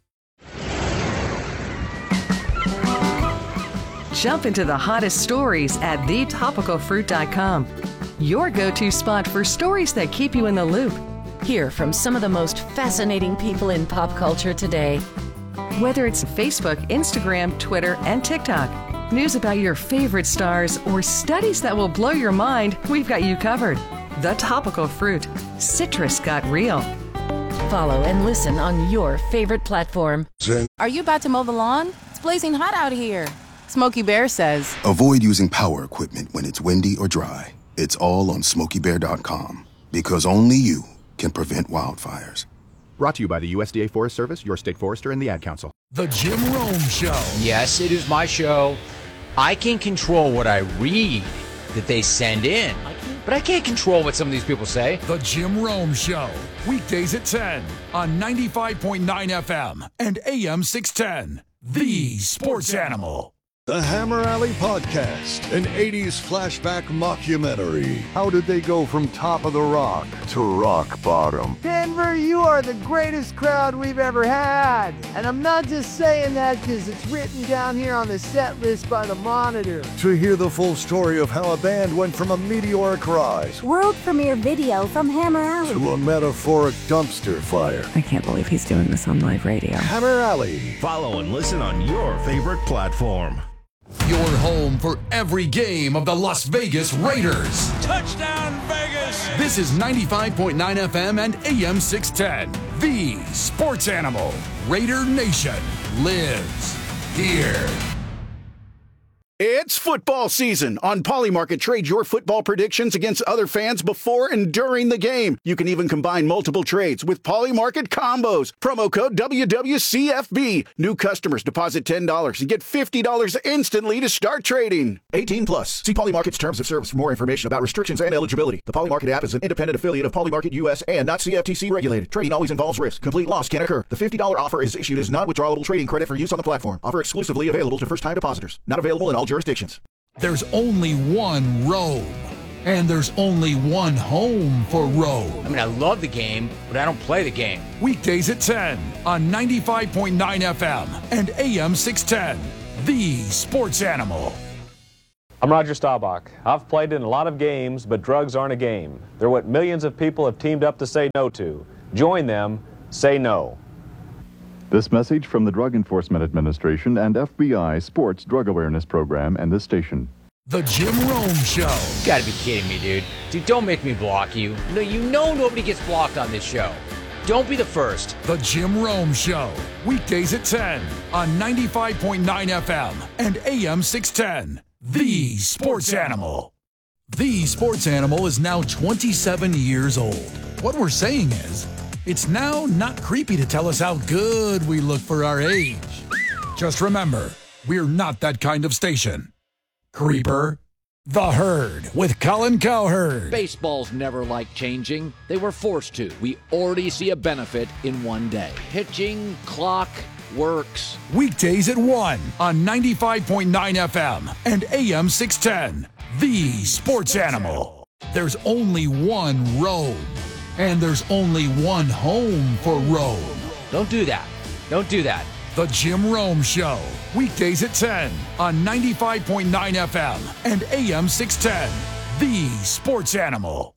Jump into the hottest stories at the topical fruit dot com. Your go-to spot for stories that keep you in the loop. Hear from some of the most fascinating people in pop culture today. Whether it's Facebook, Instagram, Twitter, and TikTok, news about your favorite stars, or studies that will blow your mind, we've got you covered. The Topical Fruit. Citrus got real. Follow and listen on your favorite platform. Are you about to mow the lawn? It's blazing hot out here. Smokey Bear says, avoid using power equipment when it's windy or dry. It's all on smokey bear dot com, because only you can prevent wildfires. Brought to you by the U S D A Forest Service, your state forester, and the Ad Council. The Jim Rome Show. Yes, it is my show. I can control what I read that they send in, but I can't control what some of these people say. The Jim Rome Show. Weekdays at ten on ninety-five point nine F M and A M six ten. The Sports Animal. The Hammer Alley Podcast, an eighties flashback mockumentary. How did they go from top of the rock to rock bottom? Denver, you are the greatest crowd we've ever had. And I'm not just saying that because it's written down here on the set list by the Monitor. To hear the full story of how a band went from a meteoric rise, world premiere video from Hammer Alley, to a metaphoric dumpster fire. I can't believe he's doing this on live radio. Hammer Alley. Follow and listen on your favorite platform. Your home for every game of the Las Vegas Raiders. Touchdown, Vegas! This is ninety-five point nine F M and A M six ten. The Sports Animal. Raider Nation lives here. It's football season. On Polymarket, trade your football predictions against other fans before and during the game. You can even combine multiple trades with Polymarket combos. Promo code W W C F B. New customers deposit ten dollars and get fifty dollars instantly to start trading. eighteen plus. See Polymarket's terms of service for more information about restrictions and eligibility. The Polymarket app is an independent affiliate of Polymarket U S and not C F T C regulated. Trading always involves risk. Complete loss can occur. The fifty dollars offer is issued as non-withdrawable trading credit for use on the platform. Offer exclusively available to first-time depositors. Not available in all jurisdictions. There's only one Rome. And there's only one home for Road. I mean, I love the game, but I don't play the game. Weekdays at ten on ninety-five point nine F M and A M six ten. The Sports Animal. I'm Roger Staubach. I've played in a lot of games, but drugs aren't a game. They're what millions of people have teamed up to say no to. Join them. Say no. This message from the Drug Enforcement Administration and F B I Sports Drug Awareness Program and this station. The Jim Rome Show. You gotta be kidding me, dude. Dude, don't make me block you. No, you know nobody gets blocked on this show. Don't be the first. The Jim Rome Show. Weekdays at ten on ninety-five point nine F M and A M six ten. The Sports Animal. The Sports Animal is now twenty-seven years old. What we're saying is, it's now not creepy to tell us how good we look for our age. Just remember, we're not that kind of station. Creeper, The Herd with Colin Cowherd. Baseball's never liked changing. They were forced to. We already see a benefit in one day. Pitching, clock, works. Weekdays at one on ninety-five point nine F M and A M six ten. The Sports Animal. There's only one Rome, and there's only one home for Rome. Don't do that. Don't do that. The Jim Rome Show. Weekdays at ten on ninety-five point nine F M and A M six ten. The Sports Animal.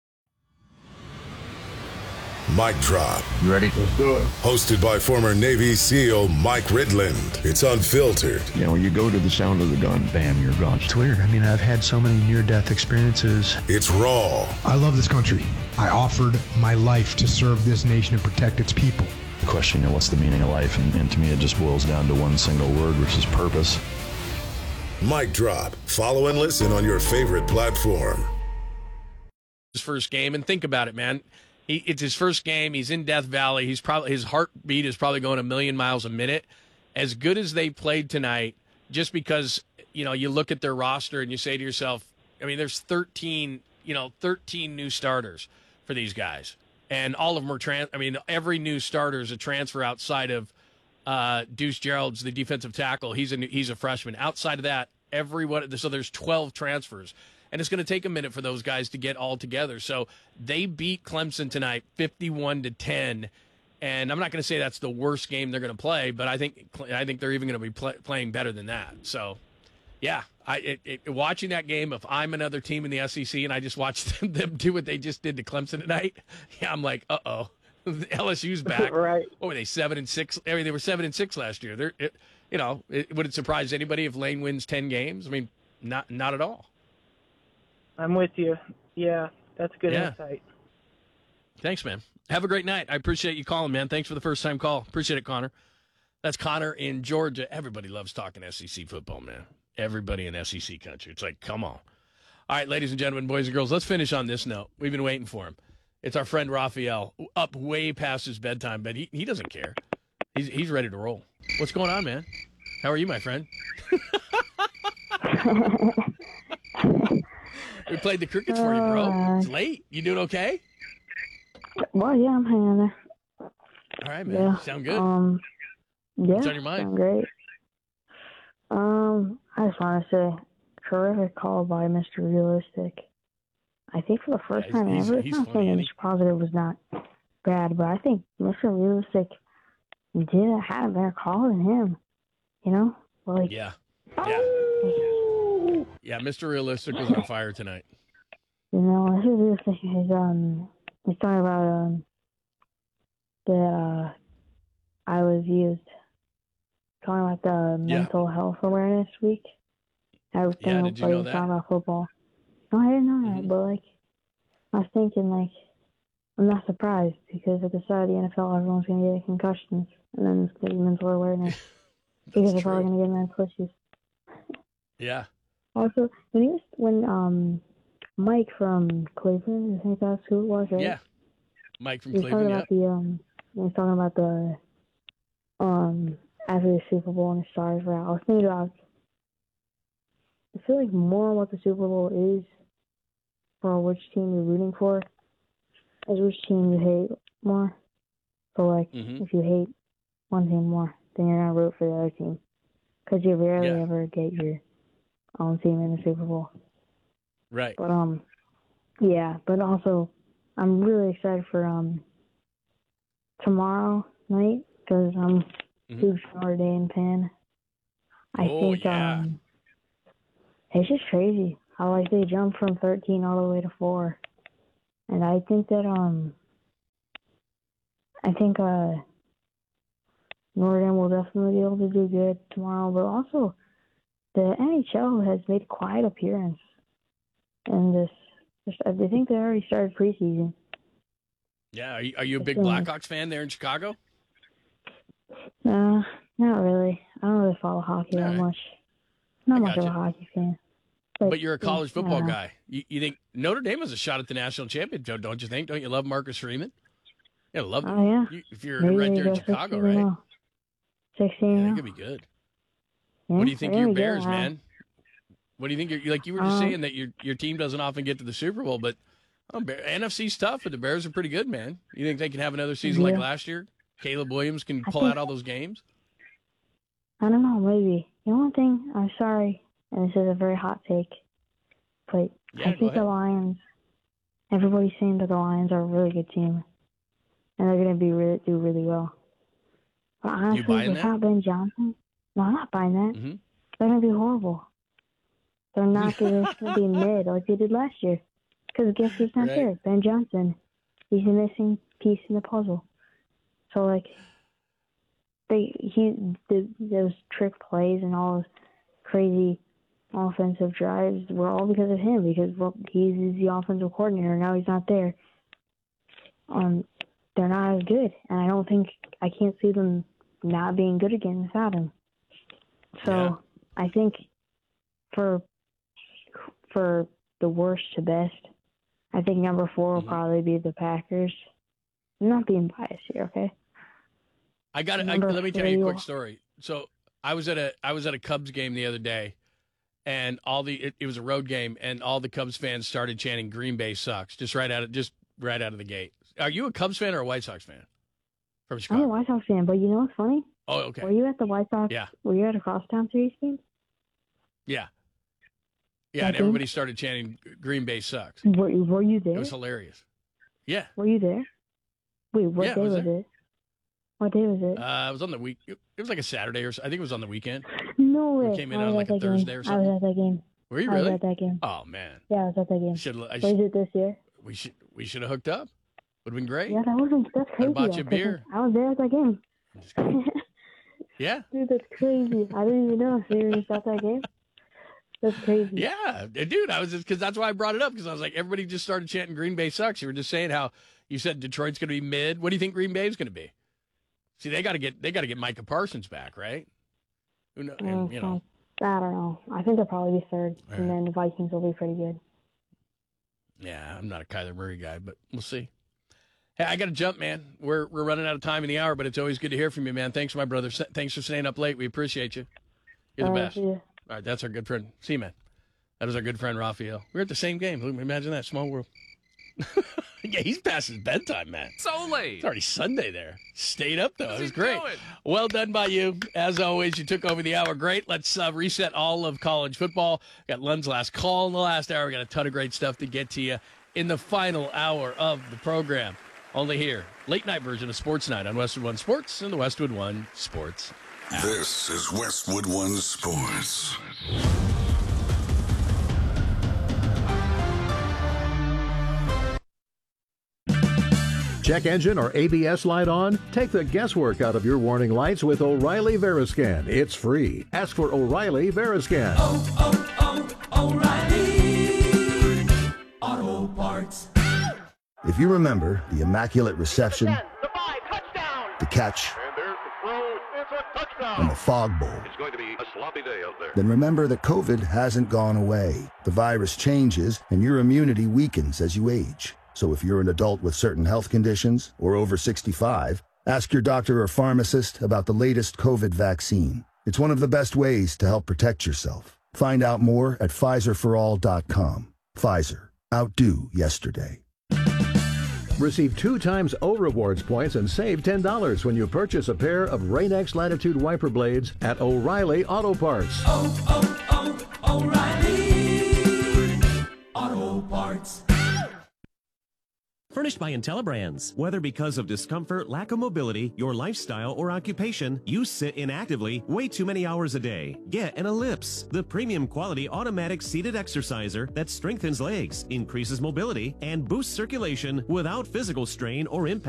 Mic Drop. You ready? Let's do it. Hosted by former Navy SEAL Mike Ridland. It's unfiltered. You know, when you go to the sound of the gun, bam, you're gone. It's weird. I mean, I've had so many near-death experiences. It's raw. I love this country. I offered my life to serve this nation and protect its people. The question, you know, what's the meaning of life? And, and to me, it just boils down to one single word, which is purpose. Mic Drop. Follow and listen on your favorite platform. His first game, and think about it, man. He, it's his first game. He's in Death Valley. He's probably his heartbeat is probably going a million miles a minute. As good as they played tonight, just because you know you look at their roster and you say to yourself, I mean, there's thirteen, you know, thirteen new starters for these guys, and all of them are trans. I mean, every new starter is a transfer outside of uh, Deuce Gerald's the defensive tackle. He's a new, he's a freshman. Outside of that, everyone. So there's twelve transfers. And it's going to take a minute for those guys to get all together. So they beat Clemson tonight fifty-one to ten. And I'm not going to say that's the worst game they're going to play, but I think I think they're even going to be play, playing better than that. So, yeah, I it, it, watching that game, if I'm another team in the S E C and I just watched them, them do what they just did to Clemson tonight, yeah, I'm like, uh-oh. L S U's back. Right. What were they, seven and six? I mean, they were seven and six last year. They're, it, you know, it, would it surprise anybody if Lane wins ten games? I mean, not not at all. I'm with you. Yeah, that's good yeah. insight. Thanks, man. Have a great night. I appreciate you calling, man. Thanks for the first time call. Appreciate it, Connor. That's Connor in Georgia. Everybody loves talking S E C football, man. Everybody in S E C country. It's like, come on. All right, ladies and gentlemen, boys and girls, let's finish on this note. We've been waiting for him. It's our friend Raphael, up way past his bedtime, but he, he doesn't care. He's, he's ready to roll. What's going on, man? How are you, my friend? We played the crickets for you, bro. It's late. You doing okay? Well, yeah, I'm hanging there. All right, man. Yeah. Sound good? Um, yeah, What's on your mind? Sound great. Um, I just want to say, terrific call by Mister Realistic. I think for the first yeah, time he's, ever, he's I'm not funny, saying Mister Positive was not bad, but I think Mister Realistic did have a better call than him. You know? Like, yeah. Yeah. Yeah, Mister Realistic was on fire tonight. You know, Mister Realistic is, um, he's talking about, um, that, uh, I was used. Talking about the Yeah. mental health awareness week. Everything Yeah, did you like, know that? talking about football. No, I didn't know that, but, like, I was thinking, like, I'm not surprised because at the start of the N F L, everyone's going to get concussions, and then it's going to be mental awareness because they're probably going to get mental issues. Yeah. Also, when he was, when um Mike from Cleveland, I think that's who it was, right? Yeah. Mike from he was Cleveland, talking yeah. about the um, he was talking about the um after the Super Bowl and the stars were out. I was thinking about. I feel like more on what the Super Bowl is, for which team you're rooting for, is which team you hate more. So, like, Mhm. if you hate one team more, then you're gonna root for the other team, because you rarely Yeah. ever get your own team in the Super Bowl. Right. But um, Yeah, but also I'm really excited for um tomorrow night because I'm a Mhm. huge Notre Dame fan. I Oh, think yeah. um it's just crazy how like they jumped from thirteen all the way to four, and I think that um I think uh Notre Dame will definitely be able to do good tomorrow, but also the N H L has made a quiet appearance in this. I think they already started preseason. Yeah, are you, are you a big Yeah. Blackhawks fan there in Chicago? Uh, not really. I don't really follow hockey that All right. much. Not I much of a gotcha. hockey fan. But you're a college I football don't know. guy. You, you think Notre Dame has a shot at the national championship, don't you think? Don't you love Marcus Freeman? Yeah, love Oh, yeah. you, if you're Maybe right they there in go Chicago, sixteen right? and oh. sixteen Yeah, and they oh. could be good. Yeah, What do you think there of your we go. Bears, Uh, man? What do you think? You're, like you were just Um, saying that your your team doesn't often get to the Super Bowl, but oh, Bear, N F C's tough, but the Bears are pretty good, man. You think they can have another season like Yeah. last year? Caleb Williams can I pull think- out all those games? I don't know, maybe. The only thing, I'm sorry, and this is a very hot take, but Yeah, I go think the ahead. Lions, everybody's saying that the Lions are a really good team, and they're going to be really, do really well. But honestly, buying that? without Ben Johnson, no, I'm not buying that. Mm-hmm. They're going to be horrible. They're not going to be mid like they did last year. Because guess who's not Right. there? Ben Johnson. He's a missing piece in the puzzle. So, like, they he the, those trick plays and all those crazy offensive drives were all because of him. Because well, he's the offensive coordinator. Now he's not there. Um, they're not as good, and I don't think I can't see them not being good again without him. So Yeah. I think for for the worst to best, I think number four will Mm-hmm. probably be the Packers. I'm not being biased here, okay? I got it. Number Let me tell you a three quick will- story. So I was at a I was at a Cubs game the other day, and all the it, it was a road game, and all the Cubs fans started chanting "Green Bay sucks" just right out of just right out of the gate. Are you a Cubs fan or a White Sox fan? From I'm Chicago. a White Sox fan, but you know what's funny? Oh, okay. Were you at the White Sox? Yeah. Were you at a Crosstown Series game? Yeah. Yeah, and Okay. everybody started chanting "Green Bay sucks." Were, were you there? It was hilarious. Yeah. Were you there? Wait, what Yeah, I day was was, there. it? What day was it? Uh, it was on the week. It was like a Saturday or so. I think it was on the weekend. no way. we came in I on was like at a that Thursday game. or I something. was at that game. Were you I really? was at that game. Oh man. Yeah, I was at that game. Should I Was should, it this year? we should we should have hooked up. Would have been great. Yeah, that wasn't. That's crazy. I'd bought though, you a 'cause beer. I was there at that game. Yeah. Dude, that's crazy. I didn't even know if you were just at that game. That's crazy. Yeah, dude, I was just because that's why I brought it up because I was like, everybody just started chanting "Green Bay sucks." You were just saying how you said Detroit's going to be mid. What do you think Green Bay's going to be? See, they got to get they got to get Micah Parsons back, right? Who know, and, you know, I don't know. I think they'll probably be third, All and right. then the Vikings will be pretty good. yeah, I'm not a Kyler Murray guy, but we'll see. Hey, I got to jump, man. We're we're running out of time in the hour, but it's always good to hear from you, man. Thanks, my brother. S- Thanks for staying up late. We appreciate you. You're the All right, best. see ya. All right, that's our good friend. See you, man. That is our good friend Raphael. We're at the same game. Imagine that small world. Yeah, he's past his bedtime, man. So late. It's already Sunday there. Stayed up, though. What's It was he great. doing? Well done by you. As always, you took over the hour. Great. Let's uh, reset all of college football. Got Lund's last call in the last hour. We got a ton of great stuff to get to you in the final hour of the program. Only here. Late night version of Sports Night on Westwood One Sports and the Westwood One Sports. This is Westwood One Sports. Check engine or A B S light on? Take the guesswork out of your warning lights with O'Reilly Veriscan. It's free. Ask for O'Reilly Veriscan. O'Reilly Auto Parts. If you remember the Immaculate Reception, the catch, and the fog bowl, It's going to be a sloppy day out there. then remember that COVID hasn't gone away. The virus changes and your immunity weakens as you age. So if you're an adult with certain health conditions or over sixty-five, ask your doctor or pharmacist about the latest COVID vaccine. It's one of the best ways to help protect yourself. Find out more at Pfizer for all dot com. Pfizer. Outdo yesterday. Receive two times O Rewards points and save ten dollars when you purchase a pair of Rain-X Latitude wiper blades at O'Reilly Auto Parts. Oh, oh, oh, O'Reilly Auto Parts. furnished by IntelliBrands. Whether because of discomfort, lack of mobility, your lifestyle, or occupation, you sit inactively way too many hours a day. Get an Ellipse, the premium quality automatic seated exerciser that strengthens legs, increases mobility, and boosts circulation without physical strain or impact.